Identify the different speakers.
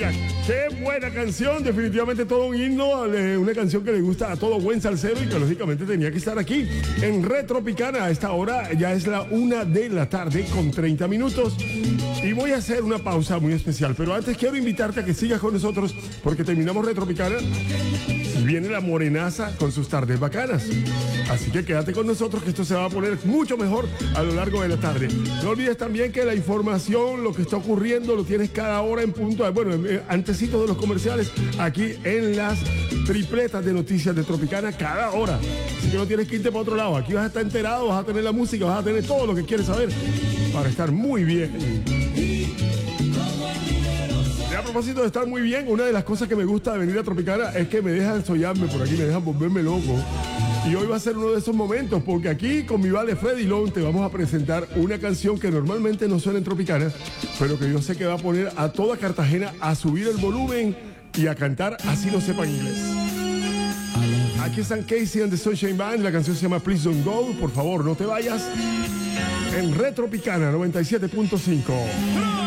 Speaker 1: Oigan, qué buena canción, definitivamente todo un himno, una canción que le gusta a todo buen salsero y que lógicamente tenía que estar aquí en Retropicana. A esta hora ya es la 1:00 con 30 minutos y voy a hacer una pausa muy especial, pero antes quiero invitarte a que sigas con nosotros porque terminamos Retropicana y viene la morenaza con sus tardes bacanas. Así que quédate con nosotros que esto se va a poner mucho mejor a lo largo de la tarde. No olvides también que la información, lo que está ocurriendo, lo tienes cada hora en punto, bueno, antesito de los comerciales, aquí en las tripletas de noticias de Tropicana cada hora. Así que no tienes que irte para otro lado. Aquí vas a estar enterado, vas a tener la música, vas a tener todo lo que quieres saber para estar muy bien. Y a propósito de estar muy bien, una de las cosas que me gusta de venir a Tropicana es que me dejan soñarme por aquí, me dejan volverme loco. Y hoy va a ser uno de esos momentos, porque aquí con mi vale Freddy Long te vamos a presentar una canción que normalmente no suena en Tropicana, pero que yo sé que va a poner a toda Cartagena a subir el volumen y a cantar así no sepan inglés. Aquí están Casey and the Sunshine Band, la canción se llama Please Don't Go, por favor no te vayas, en Retropicana 97.5.